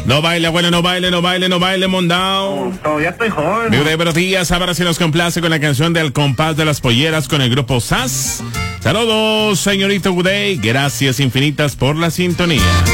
No baile, abuelo, no baile, mondao. Todavía estoy joven. Muy buenos días, ahora sí nos complace con la canción del compás de las polleras con el grupo SAS. Saludos, señorito Uday, gracias infinitas por la sintonía.